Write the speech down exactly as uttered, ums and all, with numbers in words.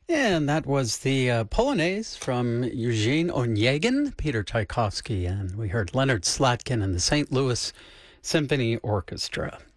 And that was the uh, Polonaise from Eugene Onegin, Peter Tchaikovsky, and we heard Leonard Slatkin and the Saint Louis Symphony Orchestra.